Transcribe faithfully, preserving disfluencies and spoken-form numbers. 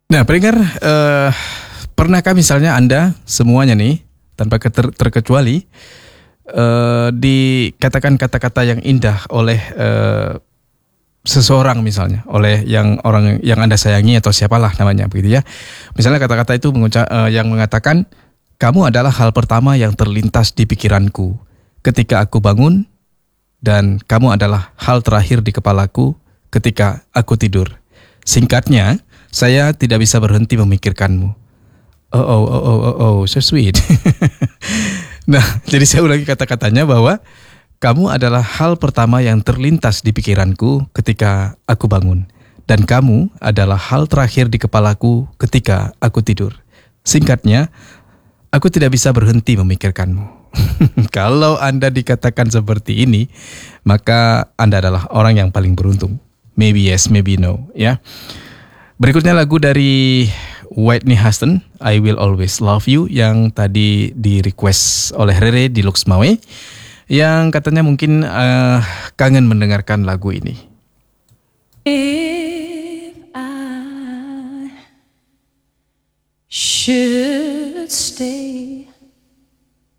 Nah, pendengar, uh, pernahkah misalnya Anda semuanya nih tanpa keter- terkecuali uh, dikatakan kata-kata yang indah oleh uh, seseorang misalnya, oleh yang orang yang Anda sayangi atau siapalah namanya begitu ya. Misalnya kata-kata itu menguca- uh, yang mengatakan, kamu adalah hal pertama yang terlintas di pikiranku ketika aku bangun, dan kamu adalah hal terakhir di kepalaku ketika aku tidur. Singkatnya, saya tidak bisa berhenti memikirkanmu. Oh, oh, oh, oh, oh, oh, so sweet. Nah, jadi saya ulangi kata-katanya bahwa kamu adalah hal pertama yang terlintas di pikiranku ketika aku bangun. Dan kamu adalah hal terakhir di kepalaku ketika aku tidur. Singkatnya, aku tidak bisa berhenti memikirkanmu. Kalau Anda dikatakan seperti ini, maka Anda adalah orang yang paling beruntung. Maybe yes, maybe no, ya. Berikutnya lagu dari Whitney Houston, I Will Always Love You, yang tadi di request oleh Rere di Luxmawe, yang katanya mungkin uh, kangen mendengarkan lagu ini. If I should stay